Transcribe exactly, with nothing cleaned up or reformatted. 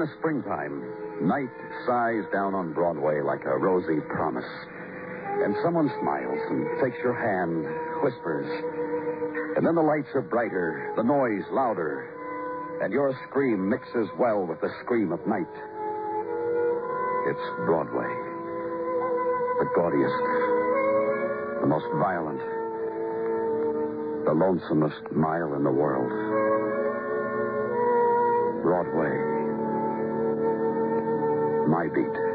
the springtime, night sighs down on Broadway like a rosy promise. And someone smiles and takes your hand, whispers. And then the lights are brighter, the noise louder, and your scream mixes well with the scream of night. It's Broadway. The gaudiest, the most violent, the lonesomest mile in the world. Broadway. My beat.